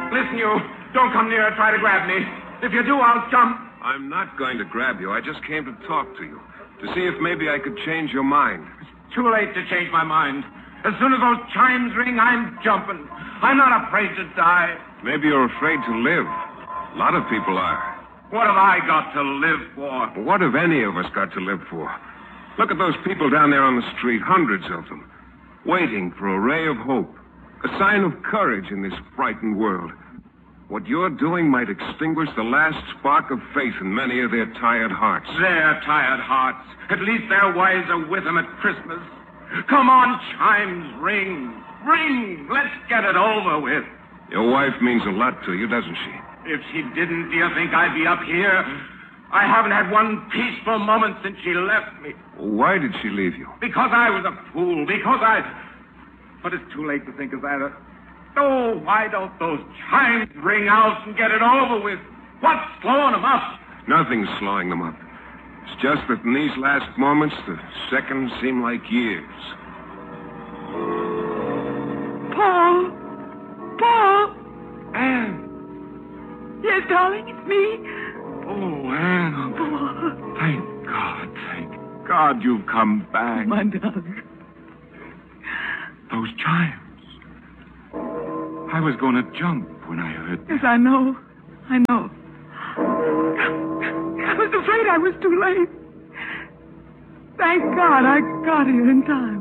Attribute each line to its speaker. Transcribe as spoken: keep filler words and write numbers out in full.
Speaker 1: Listen, you. Don't come near. Try to grab me. If you do, I'll jump.
Speaker 2: I'm not going to grab you. I just came to talk to you. To see if maybe I could change your mind.
Speaker 1: It's too late to change my mind. As soon as those chimes ring, I'm jumping. I'm not afraid to die.
Speaker 2: Maybe you're afraid to live. A lot of people are.
Speaker 1: What have I got to live for?
Speaker 2: What have any of us got to live for? Look at those people down there on the street, hundreds of them, waiting for a ray of hope, a sign of courage in this frightened world. What you're doing might extinguish the last spark of faith in many of their tired hearts.
Speaker 1: Their tired hearts. At least their wives are with them at Christmas. Come on, chimes, ring. Ring. Let's get it over with.
Speaker 2: Your wife means a lot to you, doesn't she?
Speaker 1: If she didn't, do you think I'd be up here? I haven't had one peaceful moment since she left me.
Speaker 2: Why did she leave you?
Speaker 1: Because I was a fool. Because I... But it's too late to think of that. Oh, why don't those chimes ring out and get it over with? What's slowing them up?
Speaker 2: Nothing's slowing them up. It's just that in these last moments, the seconds seem like years.
Speaker 3: Paul. Paul.
Speaker 1: Anne.
Speaker 3: Yes, darling, it's me.
Speaker 1: Oh, Anne.
Speaker 3: Paul.
Speaker 1: Thank God, thank God you've come back.
Speaker 3: My darling.
Speaker 1: Those chimes. I was going to jump when I heard them.
Speaker 3: Yes, I know. I know. I was afraid I was too late. Thank God I got here in time.